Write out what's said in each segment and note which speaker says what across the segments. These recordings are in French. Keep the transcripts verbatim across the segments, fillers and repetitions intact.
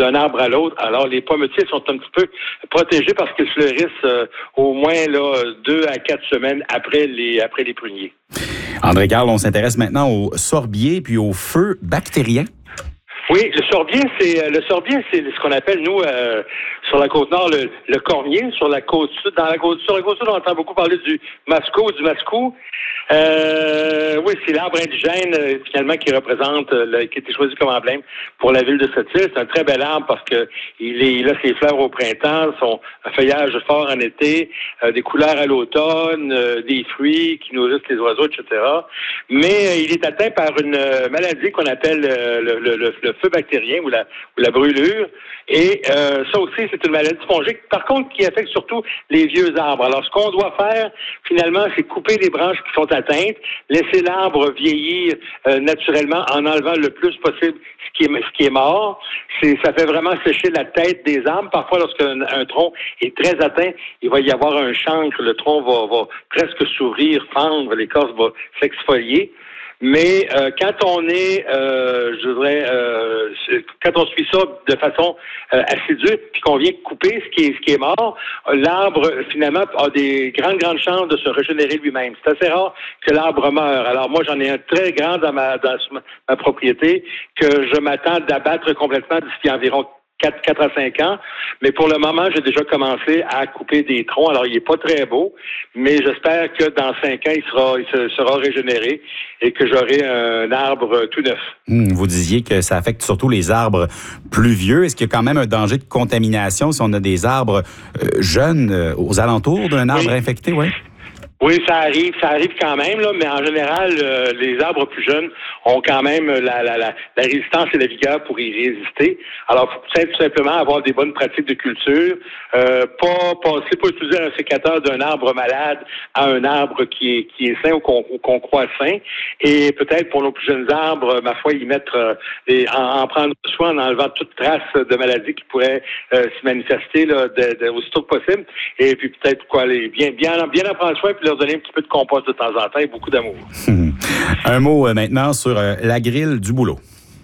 Speaker 1: d'un arbre à l'autre. Alors, les pommetiers sont un petit peu protégés parce qu'ils fleurissent euh, au moins là, deux à quatre semaines après les, après les pruniers.
Speaker 2: André-Carl, on s'intéresse maintenant au sorbier puis au feu bactérien.
Speaker 1: Oui, le sorbier, c'est le sorbier, c'est ce qu'on appelle nous euh, sur la côte nord le, le cormier, sur la côte sud, dans la côte sur la côte sud, on entend beaucoup parler du mascot, du mascou. Euh, oui, c'est l'arbre indigène euh, finalement qui représente, euh, le, qui a été choisi comme emblème pour la ville de Sept-Îles. C'est un très bel arbre parce que il, est, il a ses fleurs au printemps, son feuillage fort en été, euh, des couleurs à l'automne, euh, des fruits qui nourrissent les oiseaux, et cetera. Mais euh, il est atteint par une euh, maladie qu'on appelle euh, le, le, le, le feu bactérien ou la, ou la brûlure. Et euh, ça aussi, c'est une maladie fongique, par contre, qui affecte surtout les vieux arbres. Alors, ce qu'on doit faire, finalement, c'est couper les branches qui sont atteintes, laisser l'arbre vieillir euh, naturellement en enlevant le plus possible ce qui est, ce qui est mort. C'est, ça fait vraiment sécher la tête des arbres. Parfois, lorsqu'un un tronc est très atteint, il va y avoir un chancre, le tronc va, va presque s'ouvrir, fendre, l'écorce va s'exfolier. Mais euh, quand on est, euh, je dirais, euh, quand on suit ça de façon euh, assidue, puis qu'on vient couper ce qui est, ce qui est mort, l'arbre finalement a des grandes grandes chances de se régénérer lui-même. C'est assez rare que l'arbre meure. Alors moi, j'en ai un très grand dans ma dans ma, ma propriété que je m'attends d'abattre complètement d'ici environ quatre à cinq ans. Mais pour le moment, j'ai déjà commencé à couper des troncs. Alors, il est pas très beau, mais j'espère que dans cinq ans, il sera, il se, sera régénéré et que j'aurai un arbre tout neuf.
Speaker 2: Hum, vous disiez que ça affecte surtout les arbres plus vieux. Est-ce qu'il y a quand même un danger de contamination si on a des arbres euh, jeunes euh, aux alentours d'un arbre oui. infecté? Oui.
Speaker 1: Oui, ça arrive, ça arrive quand même, là, mais en général, euh, les arbres plus jeunes ont quand même la, la, la, la résistance et la vigueur pour y résister. Alors, il faut tout simplement avoir des bonnes pratiques de culture, euh, pas passer, pas utiliser un sécateur d'un arbre malade à un arbre qui est qui est sain ou qu'on, ou qu'on croit sain, et peut-être pour nos plus jeunes arbres, ma foi, y mettre euh, et en, en prendre soin en enlevant toute trace de maladie qui pourrait euh, se manifester là, de, de, aussitôt que possible, et puis peut-être pourquoi aller bien bien bien en prendre soin puis leur donner un petit peu de compost de temps en temps et beaucoup d'amour.
Speaker 2: Un mot euh, maintenant sur euh, la grille du bouleau.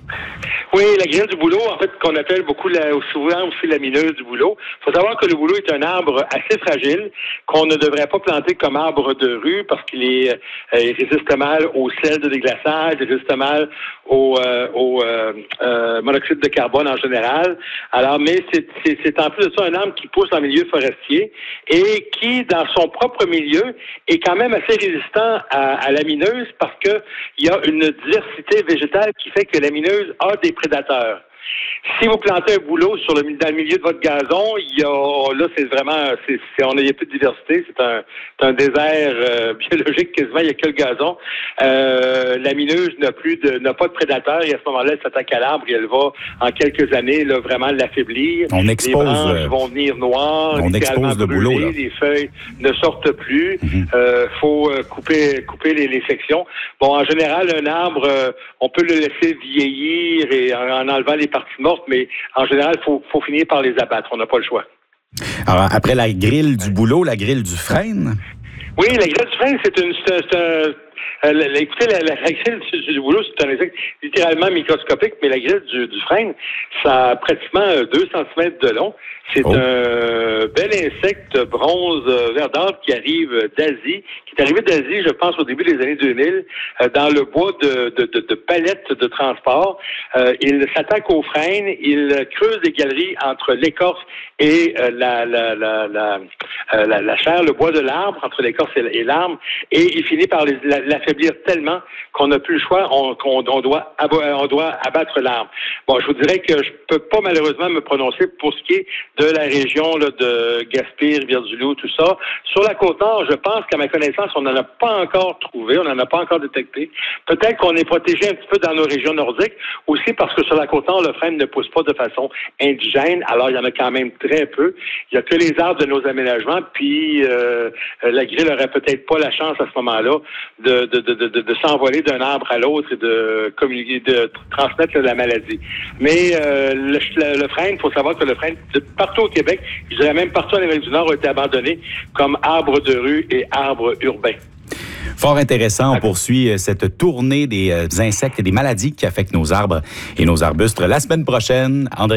Speaker 1: Oui, la grille du bouleau, en fait, qu'on appelle beaucoup la, souvent aussi la mineuse du bouleau. Il faut savoir que le bouleau est un arbre assez fragile, qu'on ne devrait pas planter comme arbre de rue parce qu'il est, euh, il résiste mal au sel de déglaçage, il résiste mal au, euh, au euh, euh, monoxyde de carbone en général. Alors, mais c'est, c'est, c'est en plus de ça un arbre qui pousse en milieu forestier et qui, dans son propre milieu, est quand même assez résistant à, à la mineuse parce que il y a une diversité végétale qui fait que la mineuse a des prédateurs. Si vous plantez un bouleau sur le, dans le milieu de votre gazon, il y a, là, c'est vraiment, c'est, c'est, on a, il n'y a plus de diversité. C'est un, c'est un désert euh, biologique quasiment. Il n'y a que le gazon. Euh, la mineuse n'a plus de, n'a pas de prédateurs et à ce moment-là, elle s'attaque à l'arbre et elle va, en quelques années, là, vraiment l'affaiblir.
Speaker 2: On expose.
Speaker 1: Les branches euh, vont venir noires.
Speaker 2: On expose le
Speaker 1: brûlées,
Speaker 2: bouleau, là.
Speaker 1: Les feuilles ne sortent plus. Mm-hmm. Euh, faut euh, couper, couper les, les sections. Bon, en général, un arbre, euh, on peut le laisser vieillir et en, en enlevant les parties mortes, mais en général, il faut, faut finir par les abattre. On n'a pas le choix.
Speaker 2: Alors, après la grille du bouleau, la grille du frêne?
Speaker 1: Oui, la grille du frêne, c'est une... C'est, c'est un, Euh, la, écoutez, la, la, la grille du, du bouleau, c'est un insecte littéralement microscopique, mais la grille du, du frêne, ça a pratiquement deux centimètres de long. C'est oh. un bel insecte bronze verdâtre qui arrive d'Asie, qui est arrivé d'Asie, je pense, au début des années deux mille, euh, dans le bois de, de, de, de palettes de transport. Euh, il s'attaque au frêne, il creuse des galeries entre l'écorce et euh, la, la, la, la, euh, la, la chair, le bois de l'arbre, entre l'écorce et, et l'arbre, et il finit par les, la, l'affaiblir tellement qu'on n'a plus le choix, on, qu'on, on, doit, on doit abattre l'arbre. Bon, je vous dirais que je peux pas malheureusement me prononcer pour ce qui est de la région là, de Gaspé, Rivière-du-Loup, tout ça. Sur la Côte-Nord, je pense qu'à ma connaissance, on n'en a pas encore trouvé, on n'en a pas encore détecté. Peut-être qu'on est protégé un petit peu dans nos régions nordiques, aussi parce que sur la Côte-Nord, le frêne ne pousse pas de façon indigène, alors il y en a quand même très peu. Il n'y a que les arbres de nos aménagements, puis euh, la grille n'aurait peut-être pas la chance à ce moment-là de, de, de, de, de, de s'envoler d'un arbre à l'autre et de communiquer, de transmettre la maladie. Mais euh, le, le, le frêne, il faut savoir que le frêne, de partout au Québec, je dirais même partout en Amérique du Nord, a été abandonné comme arbre de rue et arbre urbain.
Speaker 2: Fort intéressant. On poursuit cette tournée des insectes et des maladies qui affectent nos arbres et nos arbustes la semaine prochaine. André